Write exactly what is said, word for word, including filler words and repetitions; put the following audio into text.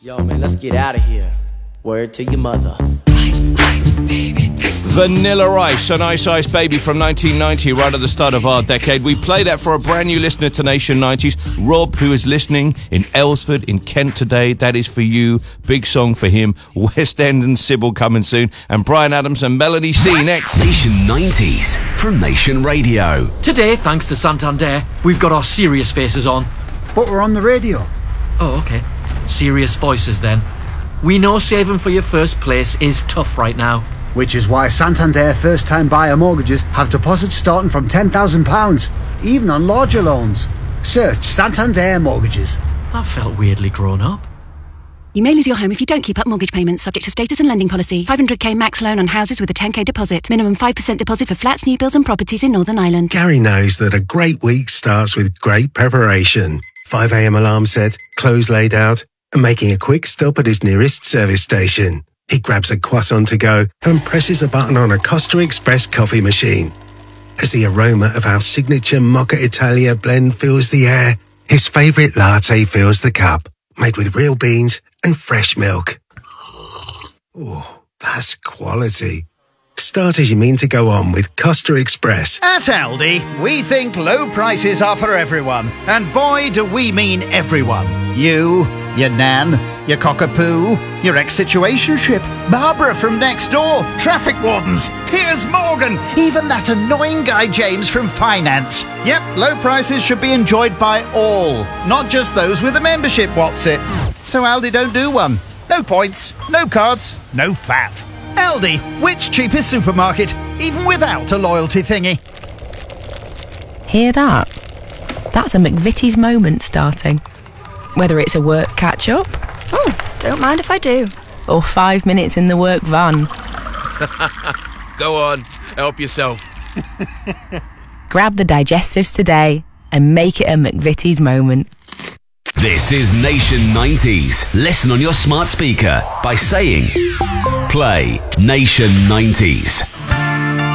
Yo, man, let's get out of here. Word to your mother. Ice, ice, baby. Vanilla Ice, an Ice Ice Baby from nineteen ninety, right at the start of our decade. We play that for a brand new listener to Nation nineties, Rob, who is listening in Aylesford in Kent today. That is for you. Big song for him. West End and Sybil coming soon. And Brian Adams and Melanie C next. Nation nineties from Nation Radio. Today, thanks to Santander, we've got our serious faces on. But we're on the radio. Oh, okay. Serious voices then. We know saving for your first place is tough right now. Which is why Santander first-time buyer mortgages have deposits starting from ten thousand pounds, even on larger loans. Search Santander Mortgages. That felt weirdly grown up. You may lose your home if you don't keep up mortgage payments, subject to status and lending policy. five hundred k max loan on houses with a ten k deposit. Minimum five percent deposit for flats, new builds and properties in Northern Ireland. Gary knows that a great week starts with great preparation. five a.m. alarm set, clothes laid out, and making a quick stop at his nearest service station. He grabs a croissant to go and presses a button on a Costa Express coffee machine. As the aroma of our signature Mocha Italia blend fills the air, his favourite latte fills the cup, made with real beans and fresh milk. Oh, that's quality. Start as you mean to go on with Costa Express. At Aldi, we think low prices are for everyone. And boy, do we mean everyone. You, your nan, your cockapoo, your ex-situationship, Barbara from next door, traffic wardens, Piers Morgan, even that annoying guy James from finance. Yep, low prices should be enjoyed by all, not just those with a membership, what's it? So Aldi don't do one. No points, no cards, no faff. Aldi, which cheapest supermarket, even without a loyalty thingy? Hear that? That's a McVitie's moment starting. Whether it's a work catch-up... Oh, don't mind if I do. Or five minutes in the work van. Go on, help yourself. Grab the digestives today and make it a McVitie's moment. This is Nation nineties. Listen on your smart speaker by saying, play Nation nineties.